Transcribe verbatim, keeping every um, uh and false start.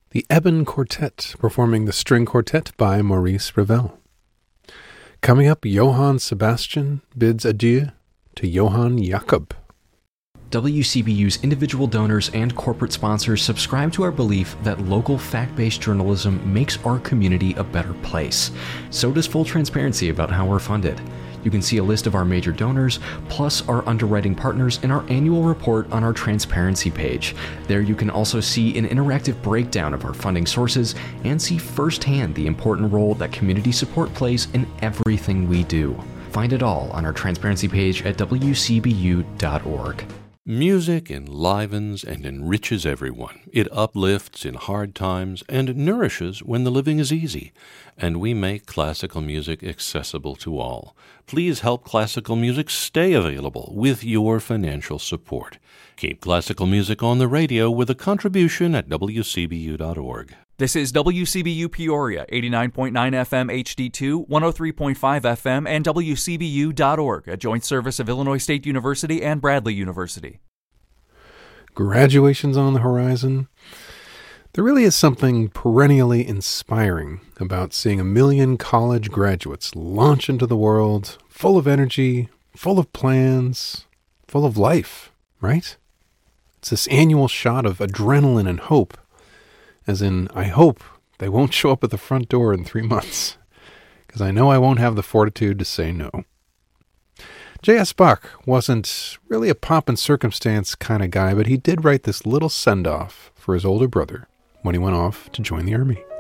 The Eben Quartet performing the String Quartet by Maurice Ravel. Coming up, Johann Sebastian bids adieu to Johann Jakob. W C B U's individual donors and corporate sponsors subscribe to our belief that local fact-based journalism makes our community a better place. So does full transparency about how we're funded. You can see a list of our major donors, plus our underwriting partners in our annual report on our transparency page. There you can also see an interactive breakdown of our funding sources and see firsthand the important role that community support plays in everything we do. Find it all on our transparency page at w c b u dot org. Music enlivens and enriches everyone. It uplifts in hard times and nourishes when the living is easy. And we make classical music accessible to all. Please help classical music stay available with your financial support. Keep classical music on the radio with a contribution at w c b u dot org. This is W C B U Peoria, eighty-nine point nine F M H D two, one oh three point five F M, and w c b u dot org, a joint service of Illinois State University and Bradley University. Graduation's on the horizon. There really is something perennially inspiring about seeing a million college graduates launch into the world, full of energy, full of plans, full of life, right? It's this annual shot of adrenaline and hope. As in, I hope they won't show up at the front door in three months, because I know I won't have the fortitude to say no. J S. Bach wasn't really a pomp and circumstance kind of guy, but he did write this little send-off for his older brother when he went off to join the army.